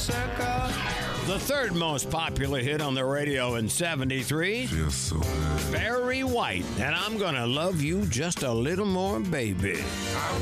circle. The third most popular hit on the radio in 73. Feels so good. Barry White, and I'm gonna love you just a little more, baby.